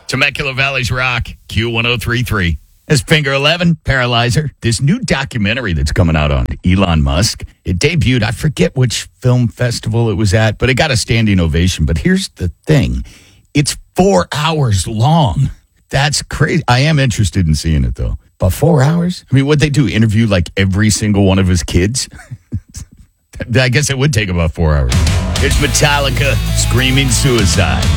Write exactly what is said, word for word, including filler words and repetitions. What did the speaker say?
Temecula Valley's Rock, Q one oh three point three. As Finger eleven, Paralyzer, this new documentary that's coming out on Elon Musk. It debuted, I forget which film festival it was at, but it got a standing ovation. But here's the thing. It's four hours long. That's crazy. I am interested in seeing it, though. But four hours? I mean, what'd they do? Interview like every single one of his kids? I guess it would take about four hours. It's Metallica, Screaming Suicide.